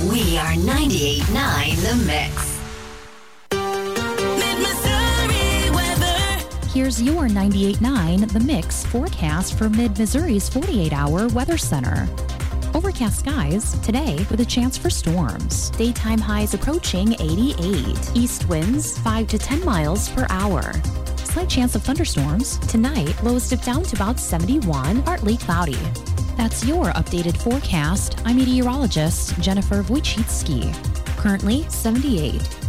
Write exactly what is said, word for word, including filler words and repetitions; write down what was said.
We are ninety-eight point nine The Mix. Here's your ninety-eight point nine The Mix forecast for Mid-Missouri's forty-eight hour weather center. Overcast skies today with a chance for storms. Daytime highs approaching eighty-eight. East winds five to ten miles per hour. Slight chance of thunderstorms. Tonight, lows dip down to about seventy-one, partly cloudy. That's your updated forecast. I'm meteorologist Jennifer Wojcicki. Currently seventy-eight.